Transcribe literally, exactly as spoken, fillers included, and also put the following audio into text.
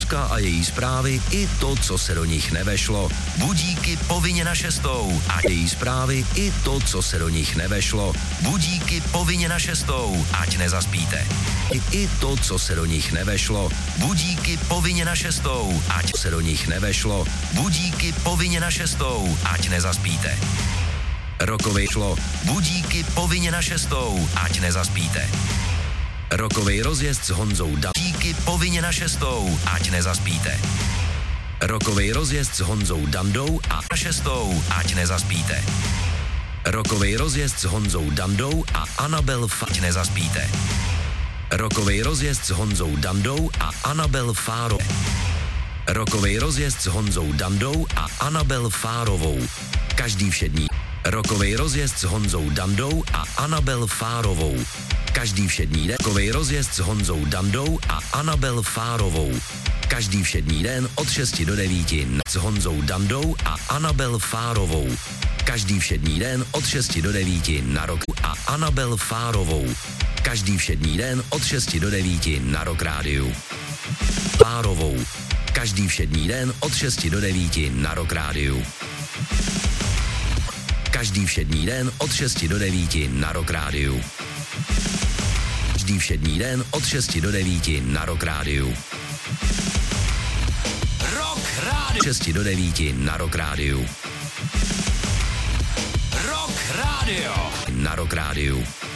Lucka a její zprávy i to, co se do nich nevešlo. Budíky povinně na šestou a její zprávy i to, co se do nich nevešlo. Budíky povinně na šestou, ať nezaspíte. I, I to, co se do nich nevešlo. Budíky povinně na šestou, ať se do nich nevešlo. Budíky povinně na šestou, ať nezaspíte. Rokovej šlo. Budíky povinně na šestou, ať nezaspíte. Rokovej rozjezd s Honzou Dan. Budíky povinně na šestou, ať nezaspíte. Rokovej rozjezd s Honzou Dandou a na šestou, ať nezaspíte. Rokovej rozjezd s Honzou Dandou a Anabel Fať nezaspíte. Rokovej rozjezd s Honzou Dandou a Anabel Fáro. Rokovej rozjezd s Honzou Dandou a Anabel Fárovou. Každý všední. Rokovej rozjezd s Honzou Dandou a Anabel Fárovou. Každý všední den. Rokovej rozjezd s Honzou Dandou a Anabel Fárovou. Každý všední den od šesti do devíti s Honzou Dandou a Anabel Fárovou. Každý všední den od šesti do devíti na Rock a Anabel Fárovou. Každý všední den od šesti do devíti na Rock Rádiu. Fárovou. Každý všední den od šesti do devíti na Rock Rádiu. Každý všední den od šesti do devíti na Rock Rádiu. Každý všední den od šesti do devíti na Rock Rádiu. Rock Rádio. šesti do devíti na Rock Rádiu. Rock Rádio. Na Rock Rádiu.